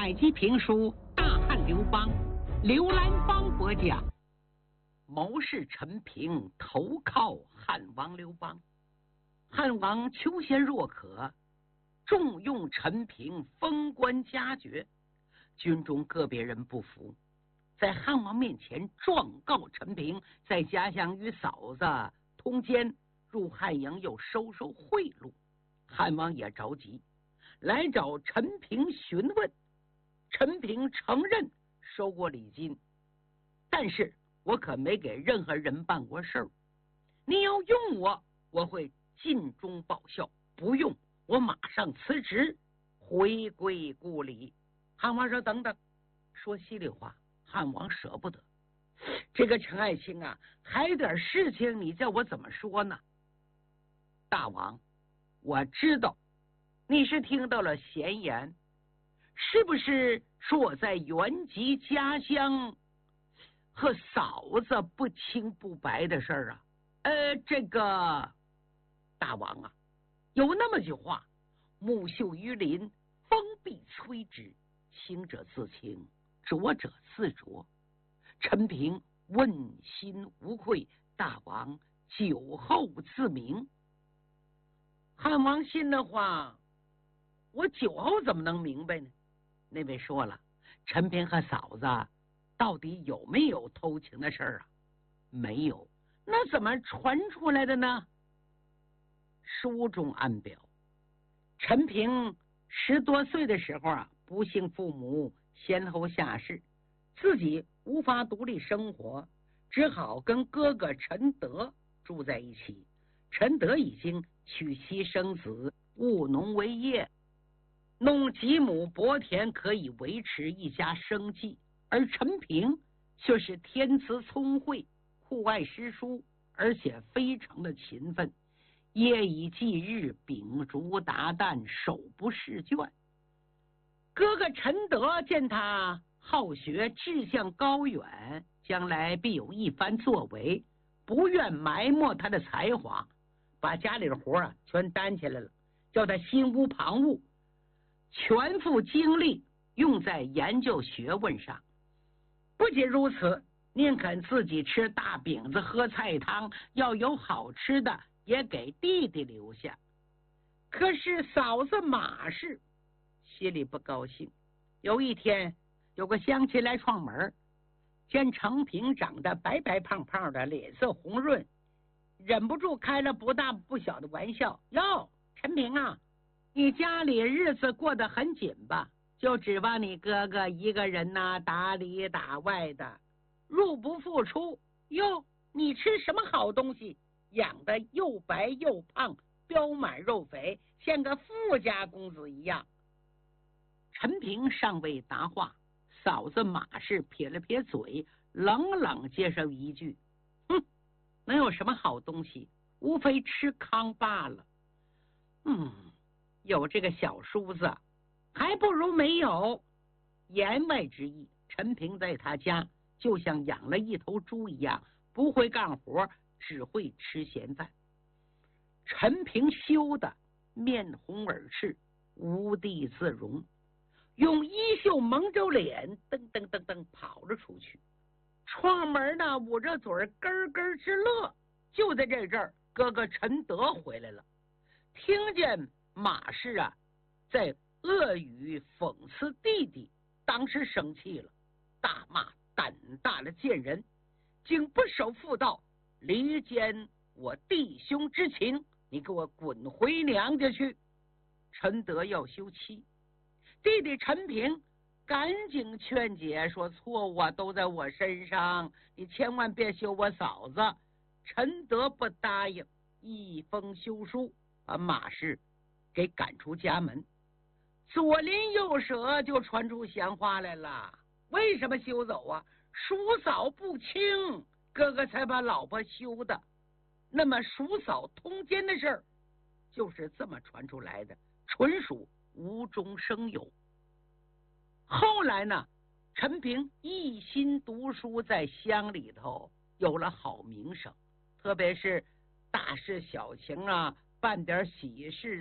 采集评书大汉刘邦，刘兰芳播讲。谋士陈平投靠汉王刘邦，汉王求贤若渴，重用陈平，封官加爵。军中个别人不服，在汉王面前状告陈平在家乡与嫂子通奸，入汉营又收贿赂。汉王也着急，来找陈平询问。陈平承认收过礼金，但是我可没给任何人办过事儿。你要用我，我会尽忠报效；不用，我马上辞职，回归故里。汉王说：“等等，说稀里话。”汉王舍不得，这个陈爱卿啊，还有点事情，你叫我怎么说呢？大王，我知道你是听到了闲言，是不是说我在原籍家乡和嫂子不清不白的事儿啊？这个大王啊，有那么句话：木秀于林，风必摧之；清者自清，浊者自浊。陈平问心无愧，大王酒后自明。汉王心的话，我酒后怎么能明白呢？那位说了，陈平和嫂子到底有没有偷情的事儿啊？没有，那怎么传出来的呢？书中暗表，陈平10多岁的时候啊，不幸父母先后下世，自己无法独立生活，只好跟哥哥陈德住在一起。陈德已经娶妻生子，务农为业，弄几亩薄田可以维持一家生计。而陈平却是天资聪慧，酷爱诗书，而且非常的勤奋，夜以继日，秉烛达旦，手不释卷。哥哥陈德见他好学，志向高远，将来必有一番作为，不愿埋没他的才华，把家里的活啊全担起来了，叫他心无旁骛，全副精力用在研究学问上。不仅如此，宁肯自己吃大饼子喝菜汤，要有好吃的也给弟弟留下。可是嫂子马氏心里不高兴。有一天，有个乡亲来串门，见陈平长得白白胖胖的，脸色红润，忍不住开了不大不小的玩笑：“哟，陈平啊，你家里日子过得很紧吧？就指望你哥哥一个人打里打外的，入不敷出。哟，你吃什么好东西？养得又白又胖，膘满肉肥，像个富家公子一样。”陈平尚未答话，嫂子马氏撇了撇嘴，冷冷接上一句：“哼，能有什么好东西？无非吃糠罢了。有这个小叔子，还不如没有。”言外之意，陈平在他家就像养了一头猪一样，不会干活，只会吃闲饭。陈平羞得面红耳赤，无地自容，用衣袖蒙着脸，噔噔噔噔跑了出去。窗门呢，捂着嘴咯咯直乐。就在这阵儿，哥哥陈德回来了，听见马氏啊在恶语讽刺弟弟，当时生气了，大骂胆大的贱人，竟不守妇道，离间我弟兄之情，你给我滚回娘家去！陈德要休妻，弟弟陈平赶紧劝解说：“错误都在我身上，你千万别休我嫂子。”陈德不答应，一封休书把马氏给赶出家门。左邻右舍就传出闲话来了：为什么休走啊？叔嫂不亲，哥哥才把老婆休的。那么叔嫂通奸的事儿就是这么传出来的，纯属无中生有。后来呢，陈平一心读书，在乡里头有了好名声，特别是大事小情啊，办点喜事